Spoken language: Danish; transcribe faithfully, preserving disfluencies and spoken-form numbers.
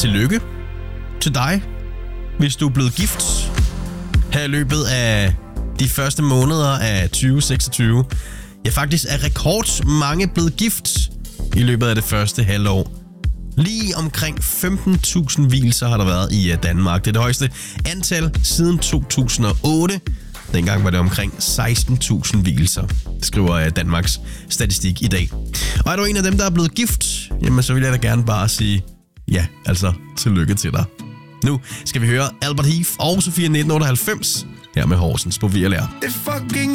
tillykke til dig, hvis du er blevet gift her i løbet af de første måneder af tyve seksogtyve. Ja, faktisk er rekordmange blevet gift i løbet af det første halvår. Lige omkring femten tusind vielser har der været i Danmark. Det er det højeste antal siden to tusind og otte. Dengang var det omkring seksten tusind vielser, skriver Danmarks Statistik i dag. Og er du en af dem, der er blevet gift, jamen så vil jeg da gerne bare sige ja, altså tillykke til dig. Nu skal vi høre Albert Heath og Sofia nitten otteoghalvfems her med Horsens på V L R.